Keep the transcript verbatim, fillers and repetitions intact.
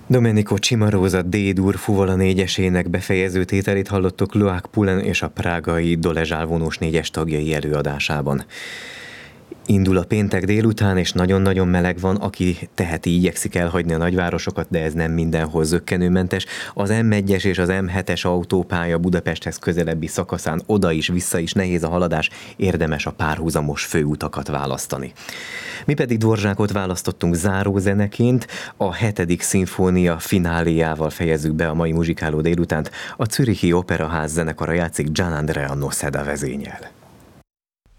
Domenico Cimarosa D-dur fuvola négyesének befejező tételét hallottuk Loic Poulain és a prágai Dolezsál vonós négyes tagjai előadásában. Indul a péntek délután, és nagyon-nagyon meleg van, aki teheti, igyekszik elhagyni a nagyvárosokat, de ez nem mindenhol zökkenőmentes. Az M egyes és az M hetes autópálya Budapesthez közelebbi szakaszán oda is, vissza is nehéz a haladás, érdemes a párhuzamos főutakat választani. Mi pedig Dvorzsákot választottunk zárózeneként, a hetedik szimfónia fináléjával fejezzük be a mai muzsikáló délutánt. A Zürichi Operaház zenekara játszik Gian Andrea Noseda vezényel.